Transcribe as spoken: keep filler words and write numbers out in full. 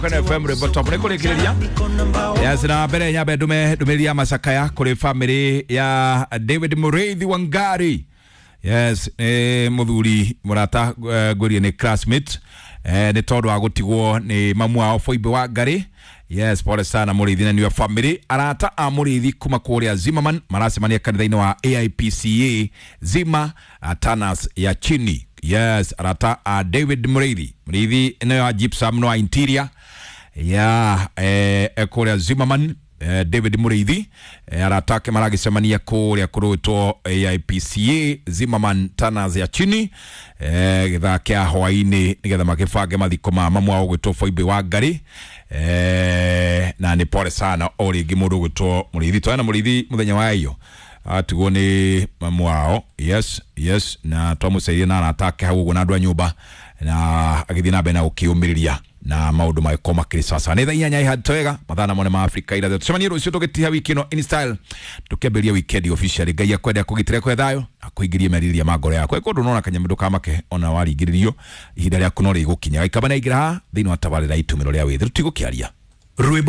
Kwenye F M Rebel Top Neko lekirelia Yes na bere nyabe dume Dumelia masakaya Kule family ya David Mureithi Wangari Yes e, Muthuri Murata uh, Guri ni classmate e, Ni todo agotigwo Ni mamu wa Foibe Wangari Yes pole sana Mureithi na niwa family Arata a Mureithi kuma kuorea Zimmerman Marasi mania kanithaini wa A I P C A Zima Tanas ya chini Yes arata a David Mureithi Mureithi ino ya Gypsum no interior ya eh kuria Zimmerman eh, David Mureithi eh, aratake maragi semania kuria kuruto A I P C A Zimmerman Tanas ya chini eh githa kia hwaini nigetha makifage mathiko ma mamu wao gwitwo Foibe Wangari eh na ni pole sana ori gimundu gwitwo Mureithi twana Mureithi muthenya wa iyo atugo ni mamu wao yes yes na twamucerie na aratake hau na andu a nyumba na agithina bena ukiumiriria na maudu maiko makiri sasa ni thainya nyai hatwega mathana mone ma Afrika ira tusemani rucio tugetia wiki no in style tukeberia weekend officially gai akwenda kugitire kwa thayo akuingirie meriria magoro yako eko ndunona kanyamendo kamake ona waringiririo ihinda rya kunori gukinya ikabana igira thino atabarira itumiro rya withi tutigokiaria